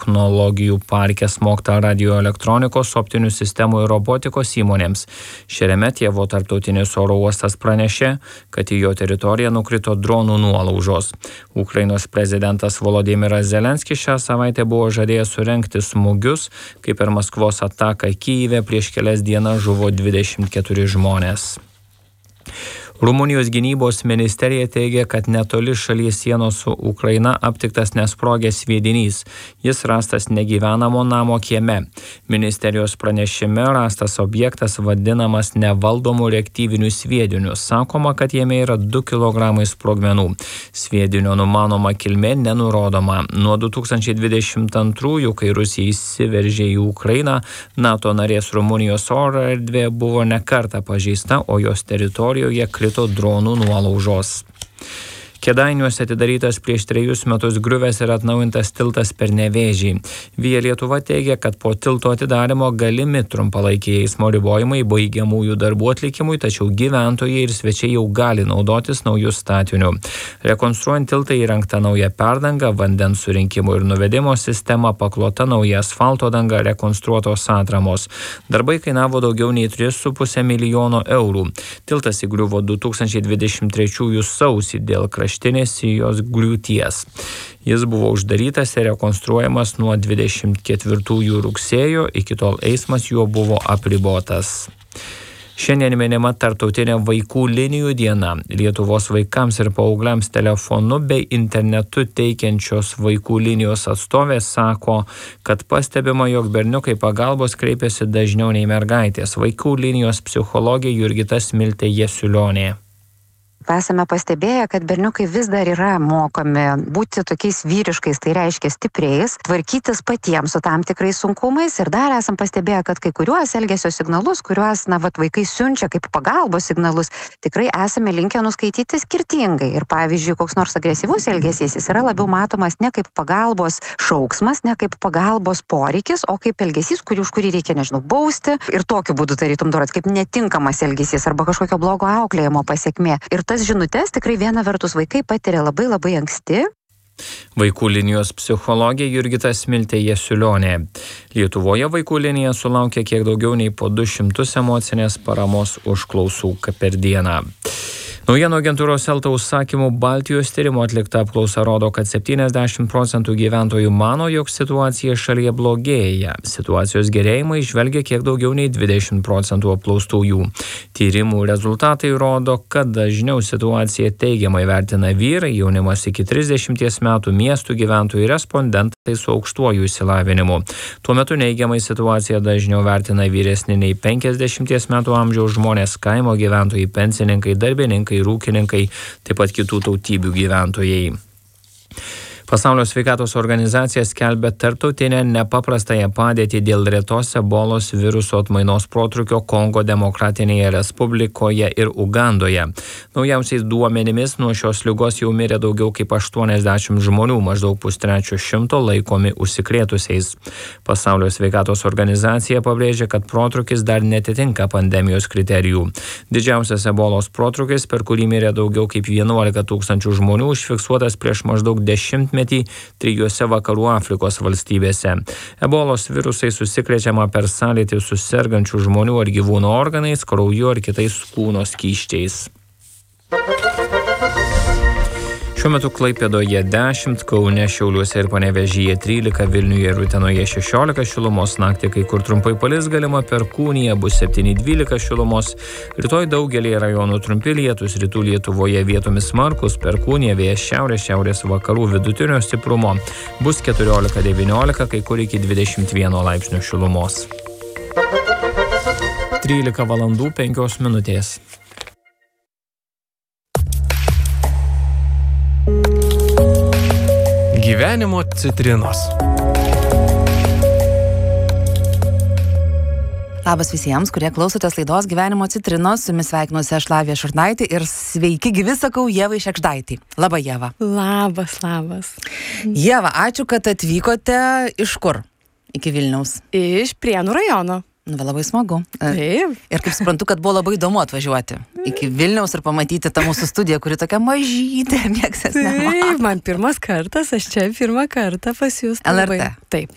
technologijų parke smogta radioelektronikos, optinių sistemų ir robotikos įmonėms. Šeremetjevo tarptautinis oro uostas pranešė, kad į jo teritoriją nukrito dronų nuolaužos. Ukrainos prezidentas Volodymyras Zelenskis šią savaitę buvo žadėjęs surengti smūgius, kai per Maskvos ataką Kyjive prieš kelias dienas žuvo 24 žmonės. Rumunijos gynybos ministerija teigia, kad netoli šalies sienos su Ukraina aptiktas nesprogęs sviedinys. Jis rastas negyvenamo namo kieme. Ministerijos pranešime rastas objektas vadinamas nevaldomų reaktyvinių sviedinių. Sakoma, kad jame yra 2 kg sprogmenų. Sviedinio numanoma kilmė nenurodoma. Nuo 2022, kai Rusija įsiveržė į Ukrainą, NATO narės Rumunijos oro erdvė buvo ne kartą pažeista, o jos teritorijoje krito dronų nuolaužos. Kėdainiuose atidarytas prieš 3 metus griuvęs ir atnaujintas tiltas per Nevėžį. Via Lietuva teigia, kad po tilto atidarymo galimi trumpalaikiai eismo ribojimai baigiamųjų darbų atlikimui, tačiau gyventojai ir svečiai jau gali naudotis naujų statinių. Rekonstruojant tiltą įrengta nauja perdanga, vandens surinkimo ir nuvedimo sistema, paklota nauja asfalto danga, rekonstruotos atramos. Darbai kainavo daugiau nei 3,5 milijono eurų. Tiltas įgriuvo 2023 sausį dėl kraštinės jos griūties. Jis buvo uždarytas ir rekonstruojamas nuo 24 rugsėjo, iki tol eismas juo buvo apribotas. Šiandien minima Tarptautinė vaikų linijų diena. Lietuvos vaikams ir paaugliams telefonu bei internetu teikiančios vaikų linijos atstovės sako, kad pastebima, jog berniukai pagalbos kreipiasi dažniau nei mergaitės. Vaikų linijos psichologė Jurgita Smiltė Jasiulionė. Esame pastebėję, kad berniukai vis dar yra mokomi būti tokiais vyriškais, tai reiškia stipriais, tvarkytis patiems su tam tikrais sunkumais ir dar esam pastebėję, kad kai kuriuos elgesio signalus, kuriuos vaikai siunčia kaip pagalbos signalus, tikrai esame linkę nuskaityti skirtingai. Ir pavyzdžiui, koks nors agresyvus elgesys, jis yra labiau matomas ne kaip pagalbos šauksmas, ne kaip pagalbos poreikis, o kaip elgesys, už kurį reikia, bausti ir tokiu būdu tarytum dorot, kaip netinkamas elgesys arba kažkokio blogo auklėjimo pasiekmė. Ir tas žinutes tikrai viena vertus vaikai patiria labai anksti. Vaikų linijos psichologė Jurgita Smiltė Jasiulionė. Lietuvoje vaikų linija sulaukia kiek daugiau nei po 200 emocinės paramos užklausų per dieną. Naujienų agentūros Elta užsakymų Baltijos tyrimo atlikta apklausa rodo, kad 70% gyventojų mano, jog situacija šalyje blogėja. Situacijos gerėjimą išvelgia kiek daugiau nei 20% apklaustųjų. Tyrimų rezultatai rodo, kad dažniau situaciją teigiamai vertina vyrai, jaunimas iki 30 metų, miestų gyventojai, respondentai su aukštuoju išsilavinimu. Tuo metu neigiamai situaciją dažniau vertina vyresni nei 50 metų amžiaus žmonės, kaimo gyventojai, pensininkai, darbininkai, rūkininkai, taip pat kitų tautybių gyventojai. Pasaulio sveikatos organizacija skelbia tarptautinę nepaprastąją padėtį dėl retos ebolos viruso atmainos protrūkio Kongo Demokratinėje Respublikoje ir Ugandoje. Naujausiais duomenimis nuo šios ligos jau mirė daugiau kaip 80 žmonių, maždaug 150 laikomi užsikrėtusiais. Pasaulio sveikatos organizacija pabrėžia, kad protrūkis dar netitinka pandemijos kriterijų. Didžiausias ebolos protrūkis, per kurį mirė daugiau kaip 11 000 žmonių, užfiksuotas prieš maždaug 10 3 vakarų Afrikos valstybėse. Ebolos virusai susikrečiama per sąlytį su sergančių žmonių ar gyvūnų organais, krauju ar kitais kūno skysčiais. Šiuo metu Klaipėdoje 10, Kaune, Šiauliuose ir Panevėžyje 13, Vilniuje ir Utenoje 16 šilumos, naktį kai kur trumpai palis, galima perkūnija, bus 7-12 šilumos. Rytoj daugelį rajonų trumpi lietūs, rytų Lietuvoje vietomis smarkus, perkūnija, vėjas šiaurės vakarų vidutinio stiprumo, bus 14-19, kai kur iki 21 laipsnių šilumos. 13 valandų 5 minutės. Gyvenimo citrinos. Labas visiems, kurie klausotės laidos Gyvenimo citrinos. Su jumis sveikinuosi aš Lavija Šurnaitė ir sveiki gyvi sakau Ievai Šekšdaitei. Labą, Ieva. Labas. Ieva, ačiū, kad atvykote iš kur? Iki Vilniaus. Iš Prienų rajono. Labai smagu. Taip. Ir kaip suprantu, kad buvo labai įdomu atvažiuoti iki Vilniaus ir pamatyti tą mūsų studiją, kuri tokia mažytė, niekas nemato. Taip, man pirmas kartas, aš čia pirmą kartą pas jūs. LRT. Taip.